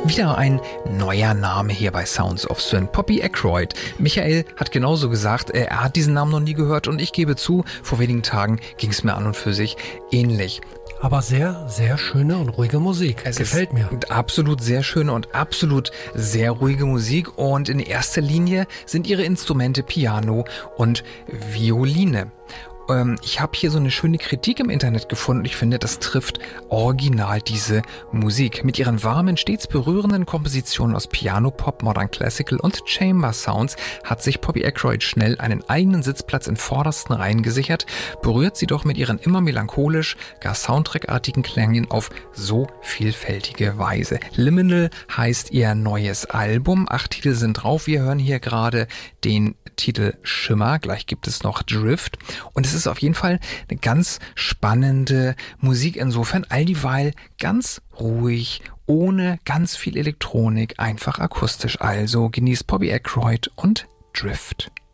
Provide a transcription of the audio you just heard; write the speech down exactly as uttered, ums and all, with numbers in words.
Wieder ein neuer Name hier bei Sounds of Synth. Poppy Aykroyd. Michael hat genauso gesagt, er hat diesen Namen noch nie gehört und ich gebe zu, vor wenigen Tagen ging es mir an und für sich ähnlich. Aber sehr, sehr schöne und ruhige Musik. Es gefällt mir. Absolut sehr schöne und absolut sehr ruhige Musik und in erster Linie sind ihre Instrumente Piano und Violine. Ich habe hier so eine schöne Kritik im Internet gefunden. Ich finde, das trifft original diese Musik. Mit ihren warmen, stets berührenden Kompositionen aus Piano, Pop, Modern Classical und Chamber Sounds hat sich Poppy Aykroyd schnell einen eigenen Sitzplatz in vordersten Reihen gesichert, berührt sie doch mit ihren immer melancholisch, gar Soundtrack-artigen Klängen auf so vielfältige Weise. Liminal heißt ihr neues Album. Acht Titel sind drauf. Wir hören hier gerade den Titel Schimmer. Gleich gibt es noch Drift. Und es ist auf jeden Fall eine ganz spannende Musik insofern, all dieweil ganz ruhig, ohne ganz viel Elektronik, einfach akustisch. Also genießt Poppy Aykroyd und Drift.